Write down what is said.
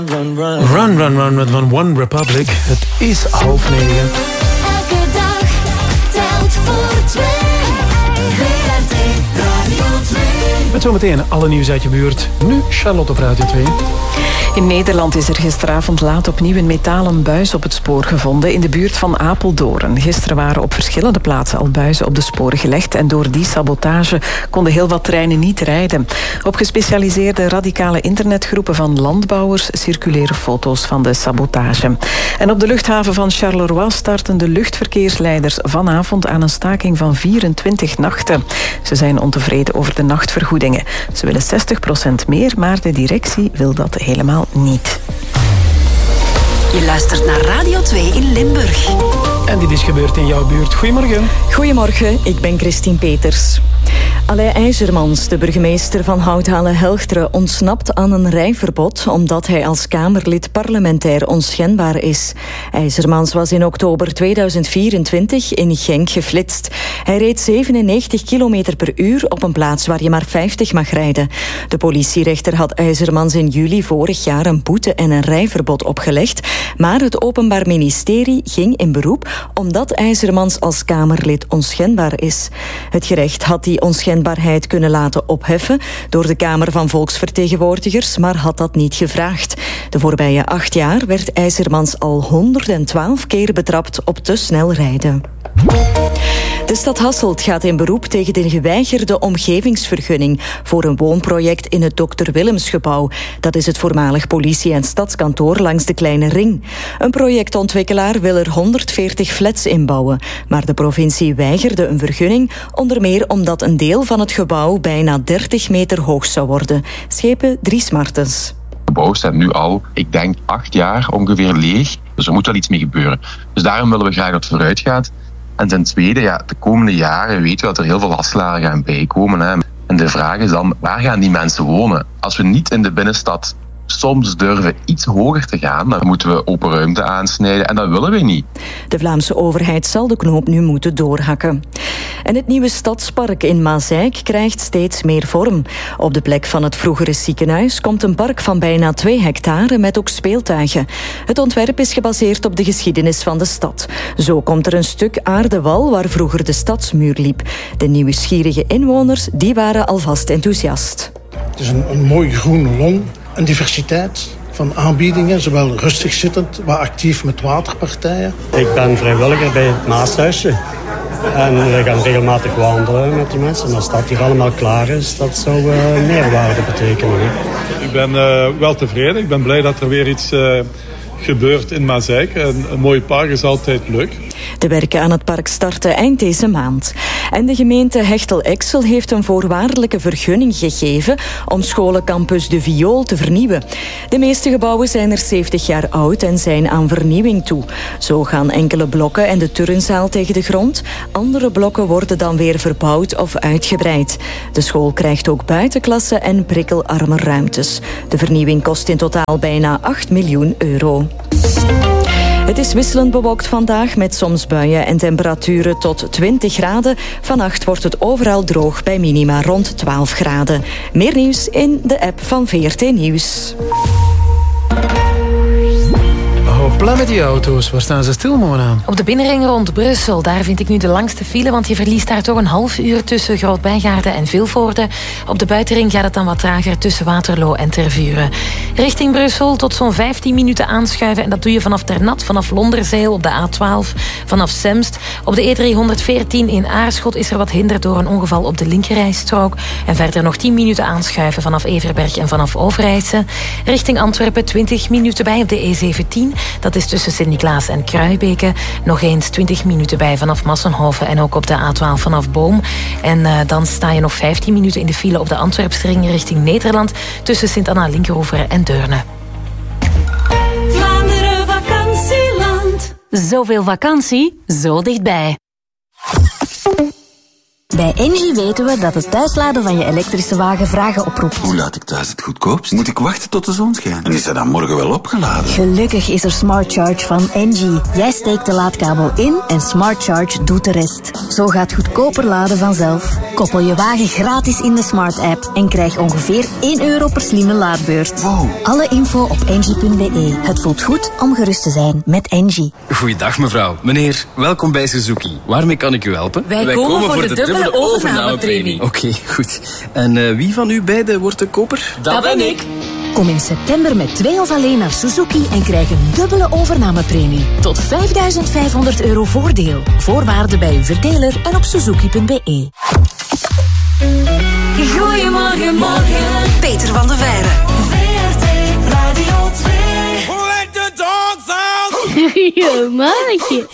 Run, run, run met van One Republic. Het is 8:30. Elke dag telt voor twee. WRT Radio 2. Met zometeen alle nieuws uit je buurt. Nu Charlotte op Radio 2. In Nederland is er gisteravond laat opnieuw een metalen buis op het spoor gevonden in de buurt van Apeldoorn. Gisteren waren op verschillende plaatsen al buizen op de sporen gelegd en door die sabotage konden heel wat treinen niet rijden. Op gespecialiseerde radicale internetgroepen van landbouwers circuleren foto's van de sabotage. En op de luchthaven van Charleroi starten de luchtverkeersleiders vanavond aan een staking van 24 nachten. Ze zijn ontevreden over de nachtvergoedingen. Ze willen 60% meer, maar de directie wil dat helemaal niet. Je luistert naar Radio 2 in Limburg. En dit is gebeurd in jouw buurt. Goedemorgen. Goedemorgen, ik ben Christine Peters. Alain IJzermans, de burgemeester van Houthalen-Helchteren, ontsnapt aan een rijverbod omdat hij als Kamerlid parlementair onschendbaar is. IJzermans was in oktober 2024 in Genk geflitst. Hij reed 97 km per uur op een plaats waar je maar 50 mag rijden. De politierechter had IJzermans in juli vorig jaar een boete en een rijverbod opgelegd, maar het Openbaar Ministerie ging in beroep omdat IJzermans als Kamerlid onschendbaar is. Het gerecht had die onschendbaarheid kunnen laten opheffen door de Kamer van Volksvertegenwoordigers, maar had dat niet gevraagd. De voorbije 8 jaar werd IJzermans al 112 keer betrapt op te snel rijden. De stad Hasselt gaat in beroep tegen de geweigerde omgevingsvergunning voor een woonproject in het Dr. Willemsgebouw. Dat is het voormalig politie- en stadskantoor langs de Kleine Ring. Een projectontwikkelaar wil er 140 flats inbouwen, maar de provincie weigerde een vergunning, onder meer omdat een deel van het gebouw bijna 30 meter hoog zou worden. Schepen Dries Martens. Het gebouw staat nu al, ik denk 8 jaar ongeveer leeg. Dus er moet wel iets mee gebeuren. Dus daarom willen we graag dat het vooruit gaat. En ten tweede, de komende jaren weten we dat er heel veel Hasselaren gaan bijkomen. Hè. En de vraag is dan, waar gaan die mensen wonen? Als we niet in de binnenstad soms durven iets hoger te gaan, dan moeten we open ruimte aansnijden en dat willen we niet. De Vlaamse overheid zal de knoop nu moeten doorhakken. En het nieuwe stadspark in Mazeik krijgt steeds meer vorm. Op de plek van het vroegere ziekenhuis komt een park van bijna 2 hectare met ook speeltuigen. Het ontwerp is gebaseerd op de geschiedenis van de stad. Zo komt er een stuk aardewal waar vroeger de stadsmuur liep. De nieuwsgierige inwoners die waren alvast enthousiast. Het is een mooi groen long. Een diversiteit van aanbiedingen, zowel rustig zittend, maar actief met waterpartijen. Ik ben vrijwilliger bij het Maashuisje. En we gaan regelmatig wandelen met die mensen. En als dat hier allemaal klaar is, dat zou meerwaarde betekenen. Ik ben wel tevreden. Ik ben blij dat er weer iets gebeurt in Mazeik. Een mooi park is altijd leuk. De werken aan het park starten eind deze maand. En de gemeente Hechtel-Exel heeft een voorwaardelijke vergunning gegeven om scholencampus De Viool te vernieuwen. De meeste gebouwen zijn er 70 jaar oud en zijn aan vernieuwing toe. Zo gaan enkele blokken en de turnzaal tegen de grond. Andere blokken worden dan weer verbouwd of uitgebreid. De school krijgt ook buitenklassen en prikkelarme ruimtes. De vernieuwing kost in totaal bijna 8 miljoen euro. Het is wisselend bewolkt vandaag met soms buien en temperaturen tot 20 graden. Vannacht wordt het overal droog bij minima rond 12 graden. Meer nieuws in de app van VRT Nieuws. Hopla met die auto's. Waar staan ze stil, Mona? Op de binnenring rond Brussel. Daar vind ik nu de langste file, want je verliest daar toch een half uur tussen Groot-Bijgaarden en Vilvoorde. Op de buitenring gaat het dan wat trager tussen Waterloo en Tervuren. Richting Brussel tot zo'n 15 minuten aanschuiven. En dat doe je vanaf Ternat, vanaf Londerzeel op de A12, vanaf Semst. Op de E314 in Aarschot is er wat hinder door een ongeval op de linkerrijstrook. En verder nog 10 minuten aanschuiven vanaf Everberg en vanaf Overijse. Richting Antwerpen 20 minuten bij op de E17. Dat is tussen Sint-Niklaas en Kruibeke. Nog eens 20 minuten bij vanaf Massenhoven en ook op de A12 vanaf Boom. En dan sta je nog 15 minuten in de file op de Antwerpsring richting Nederland tussen Sint-Anna-Linkeroever en Deurne. Vlaanderen vakantieland. Zoveel vakantie, zo dichtbij. Bij Engie weten we dat het thuisladen van je elektrische wagen vragen oproept. Hoe laat ik thuis het goedkoopst? Moet ik wachten tot de zon schijnt? En is hij dan morgen wel opgeladen? Gelukkig is er Smart Charge van Engie. Jij steekt de laadkabel in en Smart Charge doet de rest. Zo gaat goedkoper laden vanzelf. Koppel je wagen gratis in de Smart app en krijg ongeveer €1 per slimme laadbeurt. Wow. Alle info op engie.be. Het voelt goed om gerust te zijn met Engie. Goeiedag mevrouw. Meneer, welkom bij Suzuki. Waarmee kan ik u helpen? Wij komen voor de dubbele overnamepremie. Oké, goed. En wie van u beiden wordt de koper? Dat ben ik. Kom in september met 2 of alleen naar Suzuki en krijg een dubbele overnamepremie. Tot €5.500 voordeel. Voorwaarden bij uw verdeler en op suzuki.be. Goedemorgen, morgen. Peter van de Veire. WRT Radio 2. Let the dogs out. Goedemorgen.